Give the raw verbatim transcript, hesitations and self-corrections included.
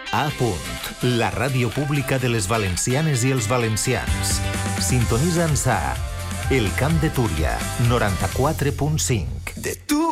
A Punt, la ràdio pública de les valencianes i els valencians. Sintonitza'ns a El Camp de Túria, noranta-quatre punt cinc. De tu